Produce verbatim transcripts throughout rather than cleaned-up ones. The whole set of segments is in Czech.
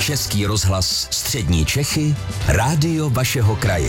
Český rozhlas Střední Čechy, rádio vašeho kraje.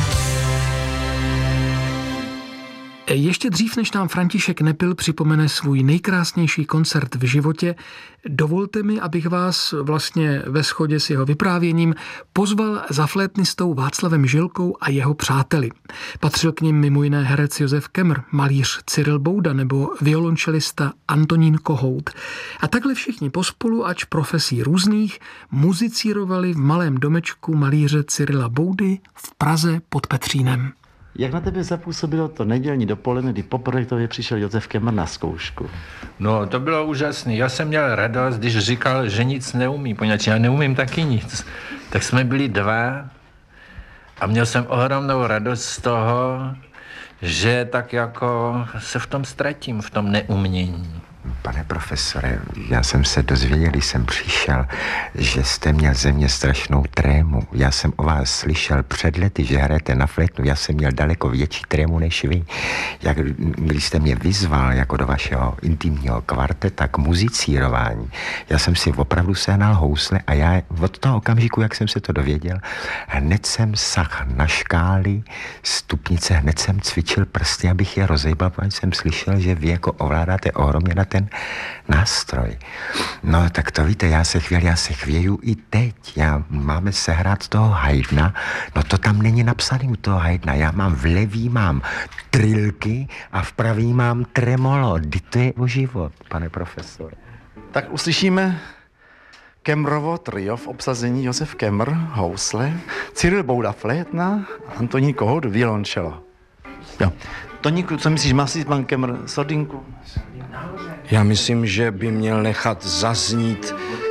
Ještě dřív, než nám František Nepil připomene svůj nejkrásnější koncert v životě, dovolte mi, abych vás vlastně ve shodě s jeho vyprávěním pozval za flétnistou Václavem Žilkou a jeho přáteli. Patřil k nim mimo jiné herec Josef Kemr, malíř Cyril Bouda nebo violončelista Antonín Kohout. A takhle všichni pospolu, ač profesí různých, muzicírovali v malém domečku malíře Cyrila Boudy v Praze pod Petřínem. Jak na tebe zapůsobilo to nedělní dopoledne, kdy poprvé k tobě přišel Josef Kemr na zkoušku? No, to bylo úžasné. Já jsem měl radost, když říkal, že nic neumí, poněvadž já neumím taky nic. Tak jsme byli dva a měl jsem ohromnou radost z toho, že tak jako se v tom ztratím, v tom neumění. Pane profesore, já jsem se dozvěděl, když jsem přišel, že jste měl ze mě strašnou trému. Já jsem o vás slyšel před lety, že hrajete na flétnu. Já jsem měl daleko větší trému než vy. Jak, když jste mě vyzval jako do vašeho intimního kvarteta k muzicírování, já jsem si opravdu sehnal housle a já od toho okamžiku, jak jsem se to dověděl, hned jsem sah na škály, stupnice, hned jsem cvičil prsty, abych je rozejbal, protože jsem slyšel, že vy jako ovládáte ohromně na ten nástroj. No tak to víte, já se chvěl, já se chvěju i teď. Já máme sehrát toho Haydna, no to tam není napsaný u toho Haydna. Já mám v levý mám trilky a v pravý mám tremolo. Kdy to je o život, pane profesor? Tak uslyšíme Kemrovo trio v obsazení Josef Kemr, housle, Cyril Bouda flétna, Antonín Kohout violončelo. Jo. Toníku, co myslíš, má si pan Kemr sordinku? Já myslím, že by měl nechat zaznít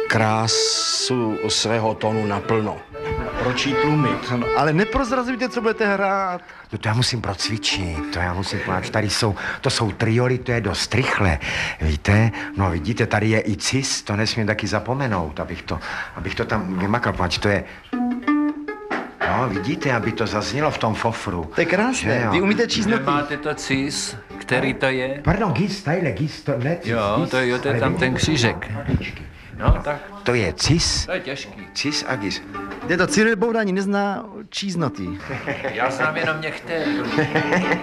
krásu svého tónu naplno. Proč jí tlumit? No, ale neprozrazujte, co budete hrát. No to já musím procvičit, to já musím pláč. Tady jsou, to jsou trioly, to je dost rychle. Víte, no vidíte, tady je i cis, to nesmím taky zapomenout, abych to, abych to tam vymakal, pláč, to je... No, vidíte, aby to zaznělo v tom fofru. To je krásné, vy umíte číst noty. Máte to cis, který to je? Pardon, gis, tadyhle, gis, to ne cis, Jo, gis, to je, to je tam ten křížek. No, tak. To je cis, To je těžký. cis a gis. Kde to Cyril Bouda ani nezná číst noty. Já znám jenom některé.